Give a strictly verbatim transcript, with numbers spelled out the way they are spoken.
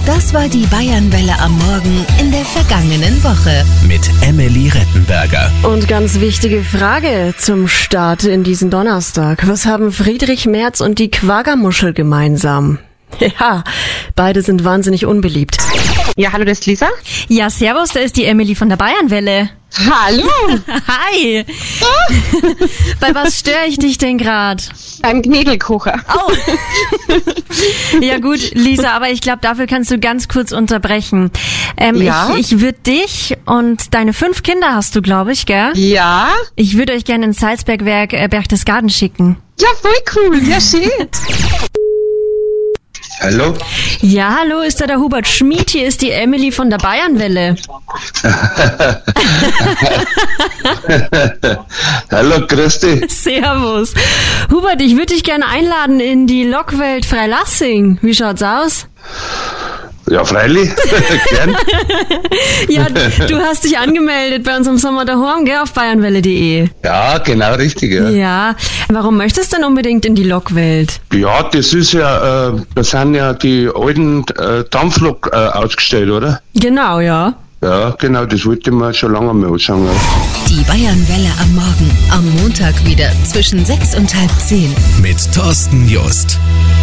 Das war die Bayernwelle am Morgen in der vergangenen Woche. Mit Emily Rettenberger. Und ganz wichtige Frage zum Start in diesen Donnerstag. Was haben Friedrich Merz und die Quaggermuschel gemeinsam? Ja, beide sind wahnsinnig unbeliebt. Ja, hallo, das ist Lisa. Ja, servus, da ist die Emily von der Bayernwelle. Hallo. Hi. Bei was störe ich dich denn gerade? Beim Knädelkocher. Oh. Ja gut, Lisa, aber ich glaube, dafür kannst du ganz kurz unterbrechen. Ähm, Ja? Ich, ich würde dich und deine fünf Kinder hast du, glaube ich, gell? Ja? Ich würde euch gerne ins Salzbergwerk äh, Berchtesgaden schicken. Ja, voll cool. Ja, schön. Hallo? Ja, hallo, ist da der Hubert Schmid? Hier ist die Emily von der Bayernwelle. Hallo, grüß dich. Servus. Hubert, ich würde dich gerne einladen in die Lokwelt Freilassing. Wie schaut's aus? Ja, freilich. Gern. Ja, du hast dich angemeldet bei uns im Sommer daheim, gell, auf bayernwelle punkt de. Ja, genau richtig. Ja, Ja, warum möchtest du denn unbedingt in die Lokwelt? ja das ist ja, äh, da sind ja die alten äh, Dampflok äh, ausgestellt, oder? Genau, ja. Ja, genau, das wollte ich mir schon lange mal anschauen. Ja. Die Bayernwelle am Morgen, am Montag wieder zwischen sechs und halb zehn. Mit Thorsten Just.